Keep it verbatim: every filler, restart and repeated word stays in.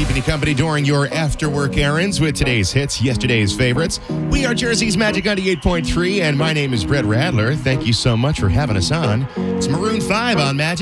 keeping you company during your after-work errands with today's hits, yesterday's favorites. We are Jersey's Magic ninety-eight point three, and my name is Brett Radler. Thank you so much for having us on. It's Maroon five on Magic.